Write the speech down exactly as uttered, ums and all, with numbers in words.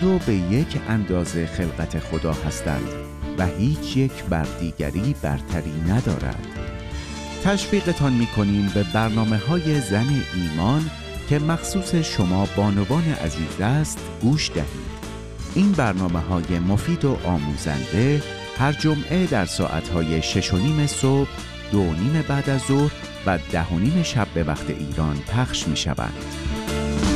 دو به یک اندازه خلقت خدا هستند و هیچ یک بر دیگری برتری ندارد. تشویقتان می‌کنیم به برنامه‌های زن ایمان که مخصوص شما بانوان عزیز است گوش دهید. این برنامه‌های مفید و آموزنده هر جمعه در ساعت‌های شش و نیم صبح، دو و نیم بعد از ظهر و ده و نیم شب به وقت ایران پخش می‌شوند.